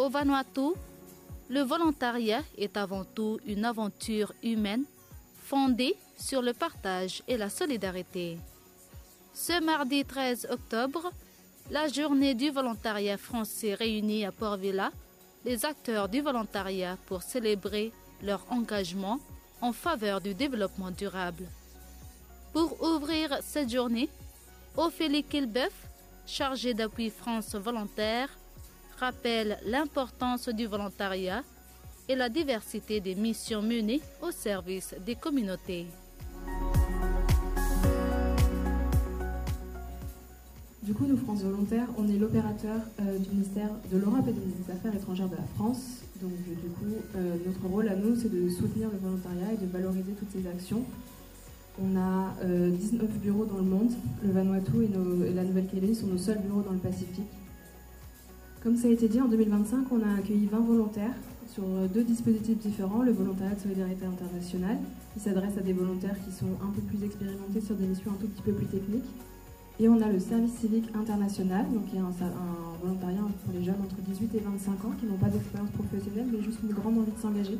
Au Vanuatu, le volontariat est avant tout une aventure humaine fondée sur le partage et la solidarité. Ce mardi 13 octobre, la journée du volontariat français réunit à Port Vila les acteurs du volontariat pour célébrer leur engagement en faveur du développement durable. Pour ouvrir cette journée, Ophélie Kilbeuf, chargée d'appui France Volontaire, rappelle l'importance du volontariat et la diversité des missions menées au service des communautés. Du coup, nous, France Volontaire, on est l'opérateur du ministère de l'Europe et des Affaires étrangères de la France. Donc, du coup, notre rôle à nous, c'est de soutenir le volontariat et de valoriser toutes ces actions. On a 19 bureaux dans le monde. Le Vanuatu et la Nouvelle-Calédonie sont nos seuls bureaux dans le Pacifique. Comme ça a été dit, en 2025, on a accueilli 20 volontaires sur 2 dispositifs différents. Le volontariat de solidarité internationale, qui s'adresse à des volontaires qui sont un peu plus expérimentés sur des missions un tout petit peu plus techniques. Et on a le service civique international, donc qui est un volontariat pour les jeunes entre 18 et 25 ans qui n'ont pas d'expérience professionnelle, mais juste une grande envie de s'engager.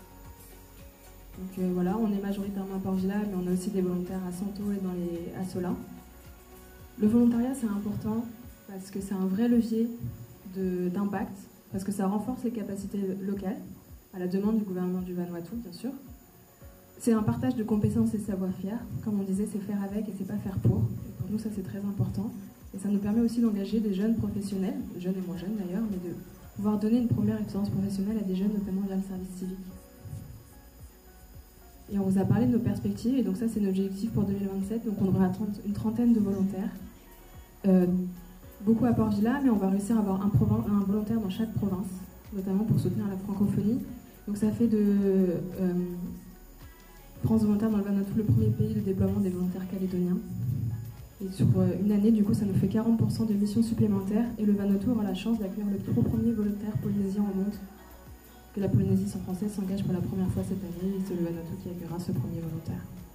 Donc voilà, on est majoritairement à Port Vila, mais on a aussi des volontaires à Santo et à Sola. Le volontariat, c'est important parce que c'est un vrai levier d'impact, parce que ça renforce les capacités locales, à la demande du gouvernement du Vanuatu, bien sûr. C'est un partage de compétences et savoir-faire. Comme on disait, c'est faire avec et c'est pas faire pour. Et pour nous, ça, c'est très important. Et ça nous permet aussi d'engager des jeunes professionnels, jeunes et moins jeunes d'ailleurs, mais de pouvoir donner une première expérience professionnelle à des jeunes, notamment via le service civique. Et on vous a parlé de nos perspectives, et donc ça, c'est notre objectif pour 2027. Donc on devrait attendre une trentaine de volontaires. Beaucoup à Port Vila, mais on va réussir à avoir un volontaire dans chaque province, notamment pour soutenir la francophonie. Donc ça fait de France Volontaire dans le Vanuatu le premier pays de déploiement des volontaires calédoniens. Et sur une année, du coup, ça nous fait 40% de missions supplémentaires, et le Vanuatu aura la chance d'accueillir le tout premier volontaire polynésien au monde. Que la Polynésie française s'engage pour la première fois cette année, et c'est le Vanuatu qui accueillera ce premier volontaire.